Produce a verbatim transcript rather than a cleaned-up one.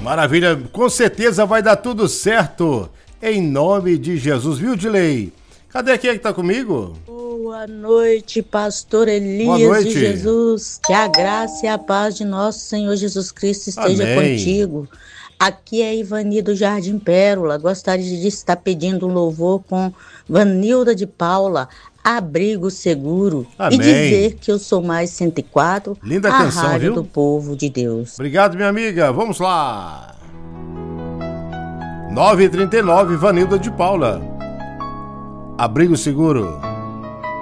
Maravilha, com certeza vai dar tudo certo, em nome de Jesus, viu, Dilei? Cadê quem é que tá comigo? Boa noite, pastor Elias Boa noite. de Jesus. Que a graça e a paz de nosso Senhor Jesus Cristo esteja Amém. contigo. Aqui é Ivani do Jardim Pérola. Gostaria de estar pedindo um louvor com Vanilda de Paula, Abrigo Seguro. Amém. E dizer que eu sou mais cento e quatro, Linda a canção, rádio viu? do povo de Deus. Obrigado, minha amiga. Vamos lá. nove e trinta e nove, Vanilda de Paula. Abrigo Seguro.